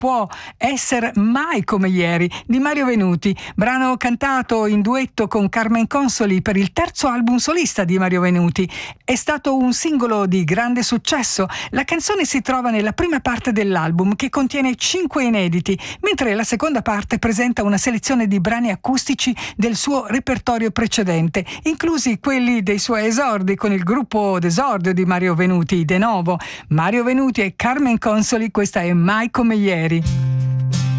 può essere mai come ieri di Mario Venuti, brano cantato in duetto con Carmen Consoli per il terzo album solista di Mario Venuti. È stato un singolo di grande successo. La canzone si trova nella prima parte dell'album, che contiene 5 inediti, mentre la seconda parte presenta una selezione di brani acustici del suo repertorio precedente, inclusi quelli dei suoi esordi con il gruppo d'esordio di Mario Venuti, De Novo. Mario Venuti e Carmen Consoli, questa è Mai come ieri.